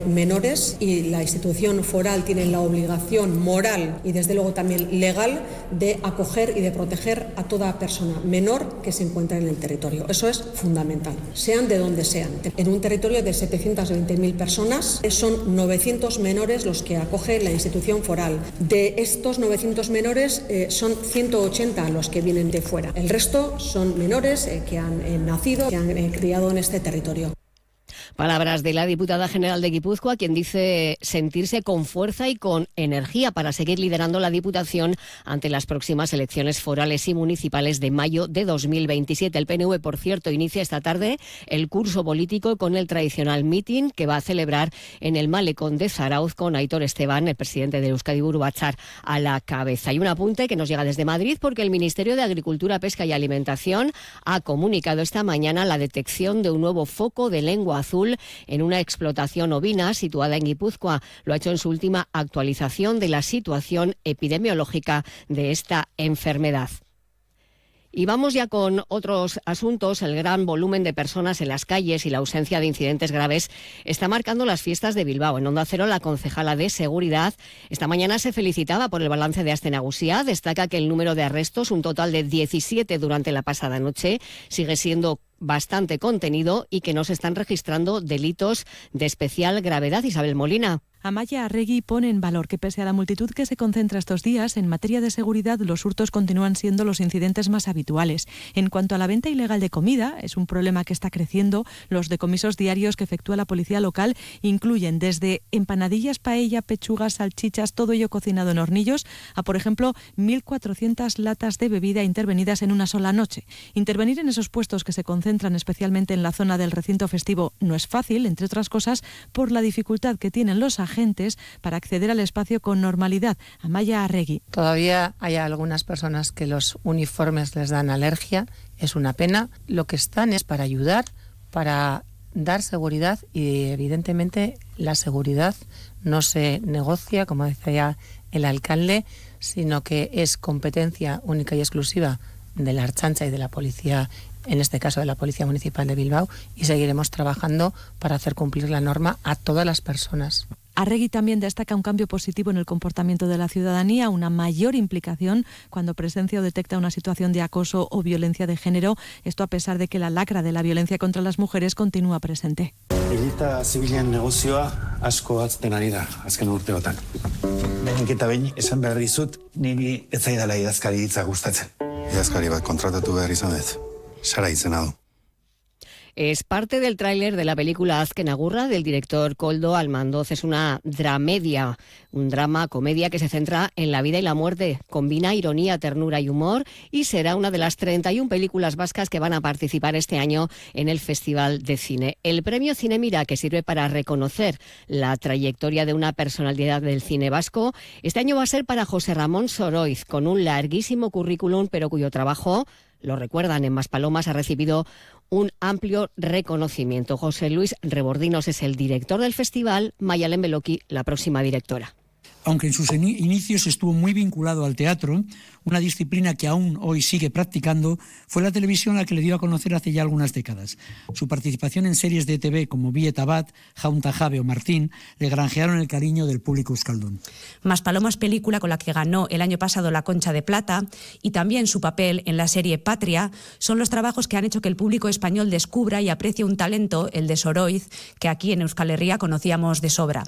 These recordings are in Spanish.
menores y la institución foral tiene la obligación moral y desde luego también legal de acoger y de proteger a toda persona menor que se encuentra en el territorio. Eso es fundamental, sean de donde sean. En un territorio de 720.000 personas son 900 menores los que acoge la institución foral. De estos 900 menores son 180 los que vienen de fuera. El resto son menores que han nacido, que han criado en este territorio. Palabras de la diputada general de Guipúzcoa, quien dice sentirse con fuerza y con energía para seguir liderando la Diputación ante las próximas elecciones forales y municipales de mayo de 2027. El PNV, por cierto, inicia esta tarde el curso político con el tradicional mitin que va a celebrar en el Malecón de Zarauz con Aitor Esteban, el presidente de Euskadi Buru Batzar, a la cabeza. Y un apunte que nos llega desde Madrid porque el Ministerio de Agricultura, Pesca y Alimentación ha comunicado esta mañana la detección de un nuevo foco de lengua azul en una explotación ovina situada en Guipúzcoa. Lo ha hecho en su última actualización de la situación epidemiológica de esta enfermedad. Y vamos ya con otros asuntos. El gran volumen de personas en las calles y la ausencia de incidentes graves está marcando las fiestas de Bilbao. En Onda Cero, la concejala de Seguridad esta mañana se felicitaba por el balance de Aste Nagusia. Destaca que el número de arrestos, un total de 17 durante la pasada noche, sigue siendo bastante contenido y que no se están registrando delitos de especial gravedad. Isabel Molina. Amaia Arregui pone en valor que pese a la multitud que se concentra estos días, en materia de seguridad los hurtos continúan siendo los incidentes más habituales. En cuanto a la venta ilegal de comida, es un problema que está creciendo. Los decomisos diarios que efectúa la policía local incluyen desde empanadillas, paella, pechugas, salchichas, todo ello cocinado en hornillos, a, por ejemplo, 1.400 latas de bebida intervenidas en una sola noche. Intervenir en esos puestos que se concentran especialmente en la zona del recinto festivo no es fácil, entre otras cosas, por la dificultad que tienen los agentes para acceder al espacio con normalidad. Amaia Arregui. Todavía hay algunas personas que los uniformes les dan alergia, es una pena. Lo que están es para ayudar, para dar seguridad y evidentemente la seguridad no se negocia, como decía el alcalde, sino que es competencia única y exclusiva de la Ertzaintza y de la policía, en este caso de la Policía Municipal de Bilbao, y seguiremos trabajando para hacer cumplir la norma a todas las personas. Arregui también destaca un cambio positivo en el comportamiento de la ciudadanía, una mayor implicación cuando presencia o detecta una situación de acoso o violencia de género, esto a pesar de que la lacra de la violencia contra las mujeres continúa presente. Elita zibilen negozioa asko atzten ari da azken urteotan. Benik eta behin esan behar dizut, niri ez zaidala idazkari hitza gustatzen. Idazkari bat kontratatu behar izan dut. Sara izena du. Es parte del tráiler de la película Azken Agurra del director Koldo Almandoz. Es una dramedia, un drama-comedia que se centra en la vida y la muerte. Combina ironía, ternura y humor y será una de las 31 películas vascas que van a participar este año en el Festival de Cine. El premio Cinemira, que sirve para reconocer la trayectoria de una personalidad del cine vasco, este año va a ser para José Ramón Soroiz, con un larguísimo currículum, pero cuyo trabajo, lo recuerdan en Maspalomas, ha recibido un amplio reconocimiento. José Luis Rebordinos es el director del festival, Mayalen Beloki, la próxima directora. Aunque en sus inicios estuvo muy vinculado al teatro, una disciplina que aún hoy sigue practicando, fue la televisión la que le dio a conocer hace ya algunas décadas. Su participación en series de TV como Bi eta Bat, Jaunta Jabe o Martín le granjearon el cariño del público euskaldun. Maspalomas, película con la que ganó el año pasado la Concha de Plata, y también su papel en la serie Patria, son los trabajos que han hecho que el público español descubra y aprecie un talento, el de Soroiz, que aquí en Euskal Herria conocíamos de sobra.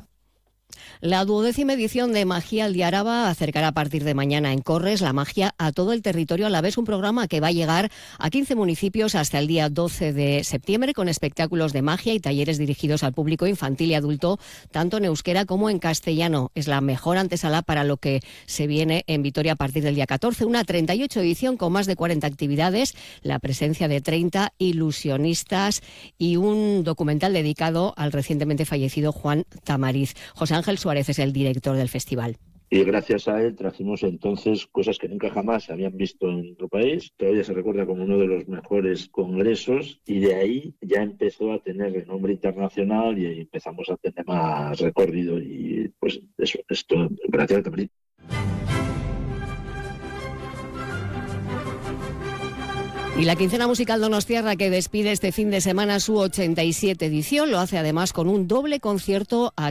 La 12ª edición de Magia al Araba acercará a partir de mañana en Corres la magia a todo el territorio a la vez, un programa que va a llegar a 15 municipios hasta el día 12 de septiembre con espectáculos de magia y talleres dirigidos al público infantil y adulto, tanto en euskera como en castellano. Es la mejor antesala para lo que se viene en Vitoria a partir del día 14, una 38 edición con más de 40 actividades, la presencia de 30 ilusionistas y un documental dedicado al recientemente fallecido Juan Tamariz. José Ángel Suárez es el director del festival. Y gracias a él trajimos entonces cosas que nunca jamás se habían visto en nuestro país. Todavía se recuerda como uno de los mejores congresos y de ahí ya empezó a tener renombre internacional y empezamos a tener más recorrido y pues eso, esto gracias a Tamariz. Y la quincena musical donostiarra, que despide este fin de semana su 87 edición, lo hace además con un doble concierto a